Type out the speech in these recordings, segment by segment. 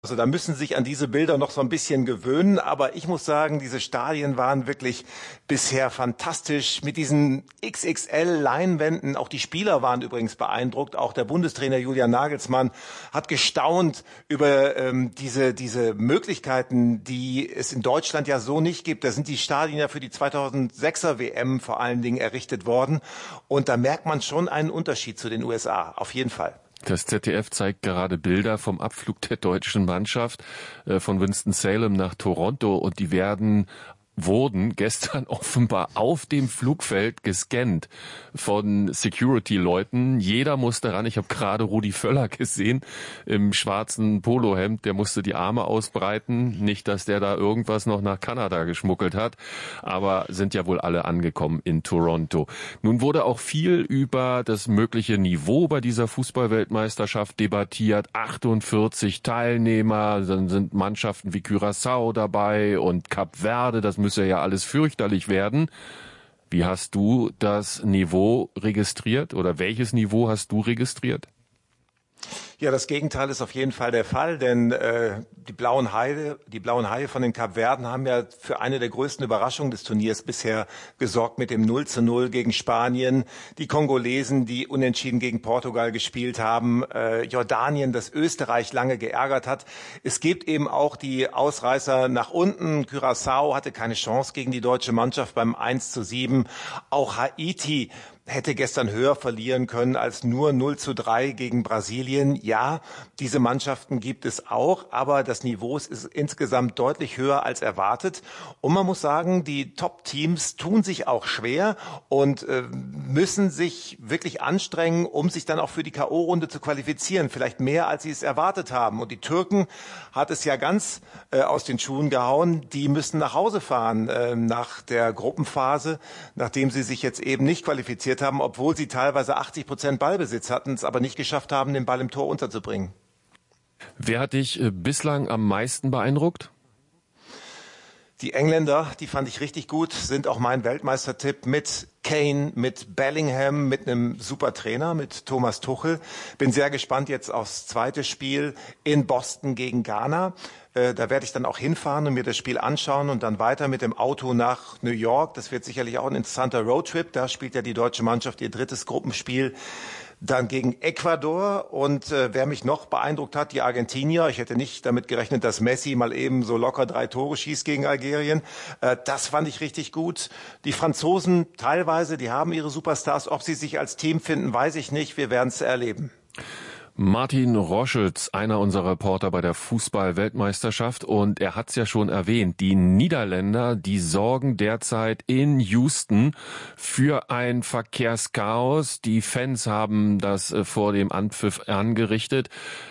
Also da müssen sich an diese Bilder noch so ein bisschen gewöhnen, aber ich muss sagen, diese Stadien waren wirklich bisher fantastisch mit diesen XXL-Leinwänden. Auch die Spieler waren übrigens beeindruckt. Auch der Bundestrainer Julian Nagelsmann hat gestaunt über diese Möglichkeiten, die es in Deutschland ja so nicht gibt. Da sind die Stadien ja für die 2006er WM vor allen Dingen errichtet worden und da merkt man schon einen Unterschied zu den USA, auf jeden Fall. Das ZDF zeigt gerade Bilder vom Abflug der deutschen Mannschaft von Winston-Salem nach Toronto und die wurden gestern offenbar auf dem Flugfeld gescannt von Security-Leuten. Jeder musste ran. Ich habe gerade Rudi Völler gesehen im schwarzen Polohemd. Der musste die Arme ausbreiten. Nicht, dass der da irgendwas noch nach Kanada geschmuggelt hat. Aber sind ja wohl alle angekommen in Toronto. Nun wurde auch viel über das mögliche Niveau bei dieser Fußballweltmeisterschaft debattiert. 48 Teilnehmer, dann sind Mannschaften wie Curaçao dabei und Kap Verde. Das müsse ja alles fürchterlich werden. Wie hast du das Niveau registriert oder welches Niveau hast du registriert? Ja, das Gegenteil ist auf jeden Fall der Fall, denn die blauen Haie von den Kapverden haben ja für eine der größten Überraschungen des Turniers bisher gesorgt mit dem 0:0 gegen Spanien, die Kongolesen, die unentschieden gegen Portugal gespielt haben, Jordanien, das Österreich lange geärgert hat. Es gibt eben auch die Ausreißer nach unten. Curaçao hatte keine Chance gegen die deutsche Mannschaft beim 1:7. Auch Haiti hätte gestern höher verlieren können als nur 0:3 gegen Brasilien. Ja, diese Mannschaften gibt es auch, aber das Niveau ist insgesamt deutlich höher als erwartet. Und man muss sagen, die Top-Teams tun sich auch schwer und müssen sich wirklich anstrengen, um sich dann auch für die K.O.-Runde zu qualifizieren. Vielleicht mehr, als sie es erwartet haben. Und die Türken hat es ja ganz aus den Schuhen gehauen. Die müssen nach Hause fahren nach der Gruppenphase, nachdem sie sich jetzt eben nicht qualifiziert haben, obwohl sie teilweise 80% Ballbesitz hatten, es aber nicht geschafft haben, den Ball im Tor unterzubringen. Wer hat dich bislang am meisten beeindruckt? Die Engländer, die fand ich richtig gut, sind auch mein Weltmeistertipp mit Kane, mit Bellingham, mit einem super Trainer, mit Thomas Tuchel. Bin sehr gespannt jetzt aufs zweite Spiel in Boston gegen Ghana. Da werde ich dann auch hinfahren und mir das Spiel anschauen und dann weiter mit dem Auto nach New York. Das wird sicherlich auch ein interessanter Roadtrip. Da spielt ja die deutsche Mannschaft ihr drittes Gruppenspiel. Dann gegen Ecuador und wer mich noch beeindruckt hat, die Argentinier. Ich hätte nicht damit gerechnet, dass Messi mal eben so locker 3 Tore schießt gegen Algerien. Das fand ich richtig gut. Die Franzosen teilweise, die haben ihre Superstars. Ob sie sich als Team finden, weiß ich nicht. Wir werden es erleben. Martin Roschütz, einer unserer Reporter bei der Fußball-Weltmeisterschaft, und er hat's ja schon erwähnt, die Niederländer, die sorgen derzeit in Houston für ein Verkehrschaos. Die Fans haben das vor dem Anpfiff angerichtet.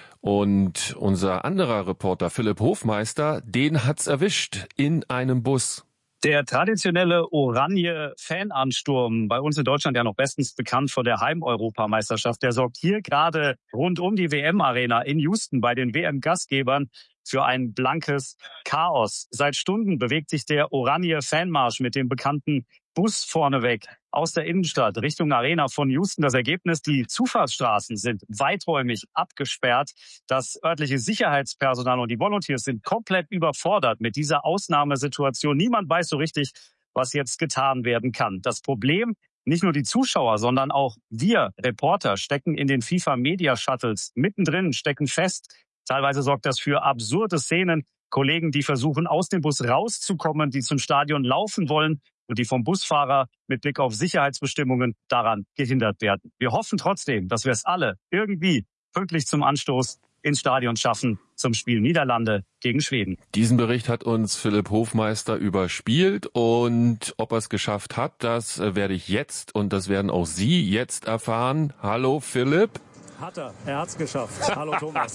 Und unser anderer Reporter Philipp Hofmeister, den hat's erwischt in einem Bus. Der traditionelle Oranje-Fanansturm, bei uns in Deutschland ja noch bestens bekannt von der Heim-Europameisterschaft, der sorgt hier gerade rund um die WM-Arena in Houston bei den WM-Gastgebern für ein blankes Chaos. Seit Stunden bewegt sich der Oranje-Fanmarsch mit dem bekannten Bus vorneweg aus der Innenstadt Richtung Arena von Houston. Das Ergebnis, die Zufahrtsstraßen sind weiträumig abgesperrt. Das örtliche Sicherheitspersonal und die Volunteers sind komplett überfordert mit dieser Ausnahmesituation. Niemand weiß so richtig, was jetzt getan werden kann. Das Problem, nicht nur die Zuschauer, sondern auch wir Reporter stecken in den FIFA-Media-Shuttles mittendrin, stecken fest. Teilweise sorgt das für absurde Szenen. Kollegen, die versuchen, aus dem Bus rauszukommen, die zum Stadion laufen wollen und die vom Busfahrer mit Blick auf Sicherheitsbestimmungen daran gehindert werden. Wir hoffen trotzdem, dass wir es alle irgendwie pünktlich zum Anstoß ins Stadion schaffen zum Spiel Niederlande gegen Schweden. Diesen Bericht hat uns Philipp Hofmeister überspielt und ob er es geschafft hat, das werde ich jetzt und das werden auch Sie jetzt erfahren. Hallo Philipp. Hat er. Er hat's geschafft. Hallo Thomas.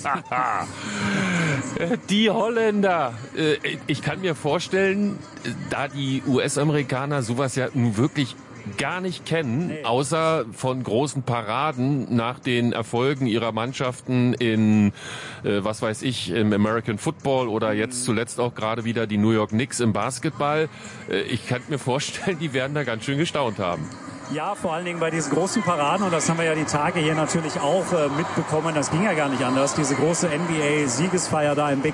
Die Holländer. Ich kann mir vorstellen, da die US-Amerikaner sowas ja nun wirklich gar nicht kennen, außer von großen Paraden nach den Erfolgen ihrer Mannschaften in, was weiß ich, im American Football oder jetzt zuletzt auch gerade wieder die New York Knicks im Basketball. Ich kann mir vorstellen, die werden da ganz schön gestaunt haben. Ja, vor allen Dingen bei diesen großen Paraden, und das haben wir ja die Tage hier natürlich auch mitbekommen, das ging ja gar nicht anders, diese große NBA-Siegesfeier da im Big